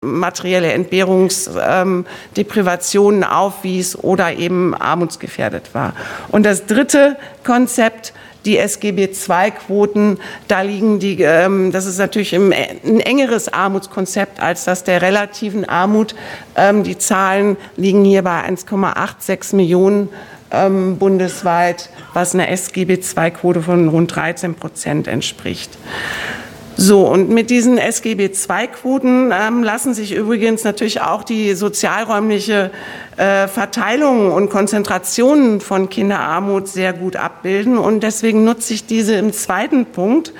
materielle Entbehrungsdeprivationen aufwies oder eben armutsgefährdet war. Und das dritte Konzept, die SGB-II-Quoten, da liegen das ist natürlich ein engeres Armutskonzept als das der relativen Armut. Die Zahlen liegen hier bei 1,86 Millionen bundesweit, was einer SGB-II-Quote von rund 13% entspricht. So, und mit diesen SGB-II-Quoten lassen sich übrigens natürlich auch die sozialräumliche Verteilung und Konzentration von Kinderarmut sehr gut abbilden. Und deswegen nutze ich diese im zweiten Punkt,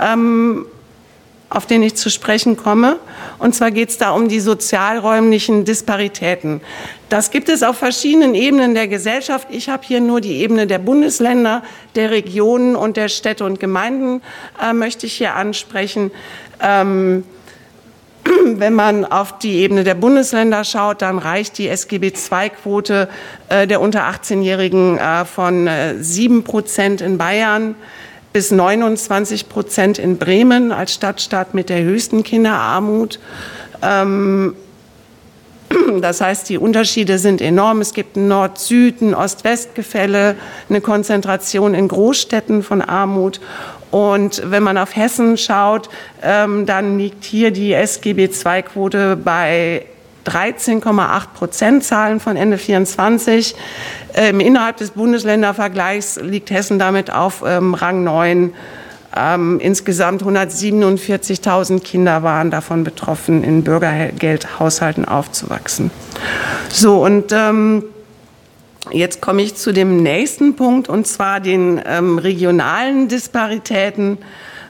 auf den ich zu sprechen komme. Und zwar geht es da um die sozialräumlichen Disparitäten. Das gibt es auf verschiedenen Ebenen der Gesellschaft. Ich habe hier nur die Ebene der Bundesländer, der Regionen und der Städte und Gemeinden möchte ich hier ansprechen. Wenn man auf die Ebene der Bundesländer schaut, dann reicht die SGB-II-Quote der unter 18-Jährigen von 7% in Bayern bis 29% in Bremen als Stadtstaat mit der höchsten Kinderarmut. Das heißt, die Unterschiede sind enorm. Es gibt ein Nord-Süd-, ein Ost-West-Gefälle, eine Konzentration in Großstädten von Armut. Und wenn man auf Hessen schaut, dann liegt hier die SGB-II-Quote bei 13,8%, Zahlen von Ende 24. Innerhalb des Bundesländervergleichs liegt Hessen damit auf Rang 9. Insgesamt 147.000 Kinder waren davon betroffen, in Bürgergeldhaushalten aufzuwachsen. So, und jetzt komme ich zu dem nächsten Punkt, und zwar den regionalen Disparitäten.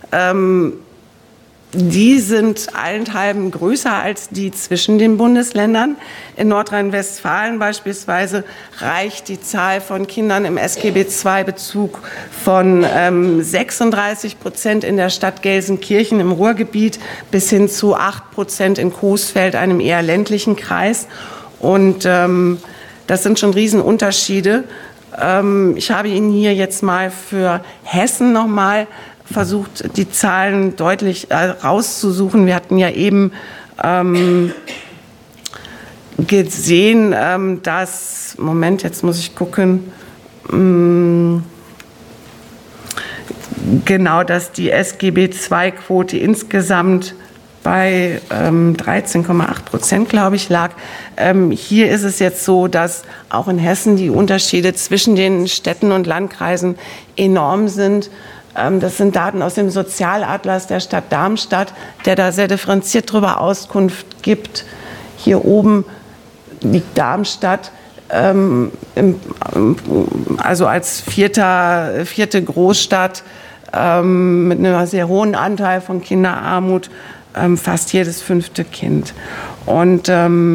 Die sind allenthalben größer als die zwischen den Bundesländern. In Nordrhein-Westfalen beispielsweise reicht die Zahl von Kindern im SGB-II-Bezug von 36% in der Stadt Gelsenkirchen im Ruhrgebiet bis hin zu 8% in Coesfeld, einem eher ländlichen Kreis. Und das sind schon Riesenunterschiede. Ich habe Ihnen hier jetzt mal für Hessen nochmal versucht, die Zahlen deutlich rauszusuchen. Wir hatten ja eben gesehen, dass, Moment, jetzt muss ich gucken, genau, dass die SGB-II-Quote insgesamt bei 13,8%, glaube ich, lag. Hier ist es jetzt so, dass auch in Hessen die Unterschiede zwischen den Städten und Landkreisen enorm sind. Das sind Daten aus dem Sozialatlas der Stadt Darmstadt, der da sehr differenziert darüber Auskunft gibt. Hier oben liegt Darmstadt, also als vierte Großstadt mit einem sehr hohen Anteil von Kinderarmut, fast jedes 5. Kind. Und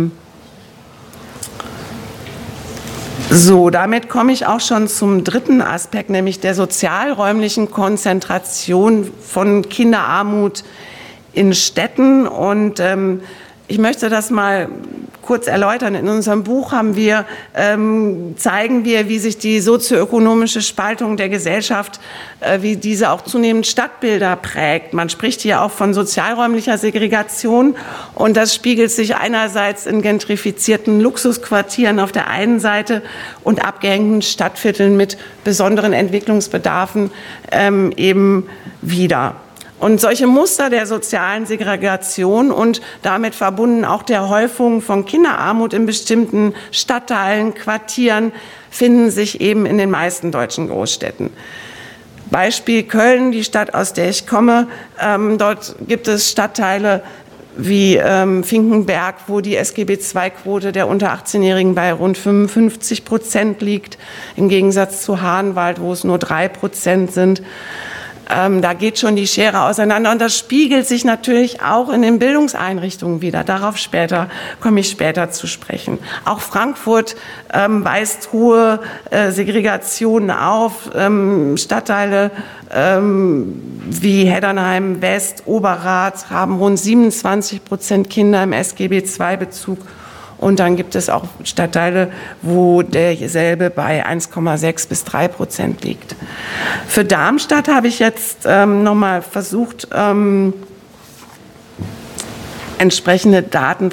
so, damit komme ich auch schon zum dritten Aspekt, nämlich der sozialräumlichen Konzentration von Kinderarmut in Städten. Und ich möchte das mal kurz erläutern. In unserem Buch zeigen wir, wie sich die sozioökonomische Spaltung der Gesellschaft, wie diese auch zunehmend Stadtbilder prägt. Man spricht hier auch von sozialräumlicher Segregation, und das spiegelt sich einerseits in gentrifizierten Luxusquartieren auf der einen Seite und abgehängten Stadtvierteln mit besonderen Entwicklungsbedarfen eben wider. Und solche Muster der sozialen Segregation und damit verbunden auch der Häufung von Kinderarmut in bestimmten Stadtteilen, Quartieren finden sich eben in den meisten deutschen Großstädten. Beispiel Köln, die Stadt, aus der ich komme. Dort gibt es Stadtteile wie Finkenberg, wo die SGB-II-Quote der unter 18-Jährigen bei rund 55% liegt, im Gegensatz zu Hahnwald, wo es nur 3% sind. Da geht schon die Schere auseinander, und das spiegelt sich natürlich auch in den Bildungseinrichtungen wieder. Darauf komme ich später zu sprechen. Auch Frankfurt weist hohe Segregationen auf. Stadtteile wie Heddernheim West, Oberrat haben rund 27% Kinder im SGB-II-Bezug. Und dann gibt es auch Stadtteile, wo derselbe bei 1,6 bis 3% liegt. Für Darmstadt habe ich jetzt nochmal versucht, ein entsprechende Daten